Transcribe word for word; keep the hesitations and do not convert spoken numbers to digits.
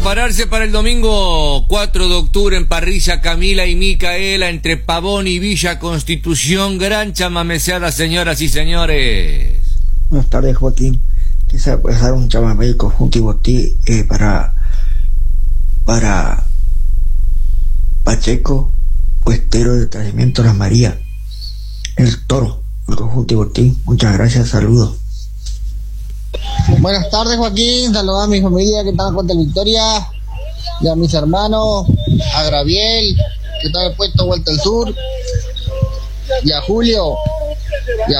prepararse para el domingo cuatro de octubre en Parrilla Camila y Micaela, entre Pavón y Villa Constitución. Gran chamameceada, señoras y señores. Buenas tardes, Joaquín. Quizá puedes dar un chamamé conjunto y botí eh, para para Pacheco, puestero de Tratamiento Las Marías, el Toro, el conjunto y botín. Muchas gracias, saludos. Buenas tardes, Joaquín. Saludos a mi familia que está en Puerto Victoria, y a mis hermanos, a Graviel, que está en el puesto Vuelta al Sur, y a Julio,